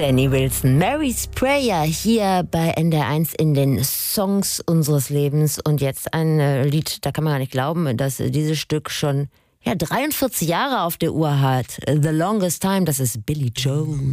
Danny Wilson, Mary's Prayer hier bei NDR1 in den Songs unseres Lebens. Und jetzt ein Lied, da kann man gar nicht glauben, dass dieses Stück schon 43 Jahre auf der Uhr hat. The Longest Time, das ist Billy Joel.